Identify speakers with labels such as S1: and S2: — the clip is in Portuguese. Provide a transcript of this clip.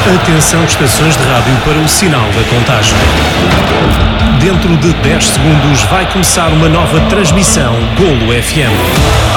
S1: Atenção, estações de rádio, para o sinal da contagem. Dentro de 10 segundos vai começar uma nova transmissão Golo FM.